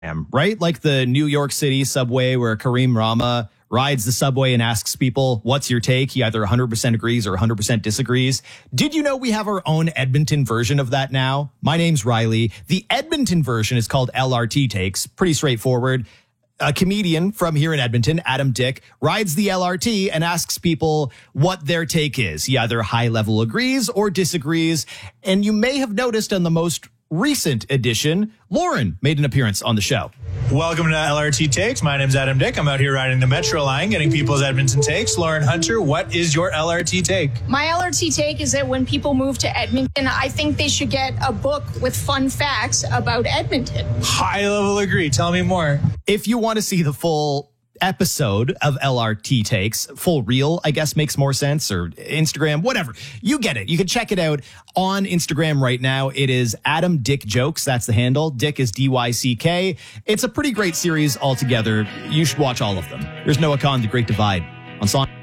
right? Like the New York City subway where Kareem Rama rides the subway and asks people, what's your take? He either 100% agrees or 100% disagrees. Did you know we have our own Edmonton version of that now? My name's Riley. The Edmonton version is called LRT Takes. Pretty straightforward. A comedian from here in Edmonton, Adam Dick, rides the LRT and asks people what their take is. He either high level agrees or disagrees. And you may have noticed on the most recent edition, Lauren made an appearance on the show. Welcome to LRT Takes. My name's Adam Dick. I'm out here riding the Metro line, getting people's Edmonton takes. Lauren Hunter, what is your LRT take? My LRT take is that when people move to Edmonton, I think they should get a book with fun facts about Edmonton. High level agree. Tell me more. If you want to see the full episode of LRT Takes, full reel, I guess makes more sense, or Instagram, whatever. You get it. You can check it out on Instagram right now. It is Adam Dick Jokes. That's the handle. Dick is DYCK. It's a pretty great series altogether. You should watch all of them. There's Noah Khan, The Great Divide on Song.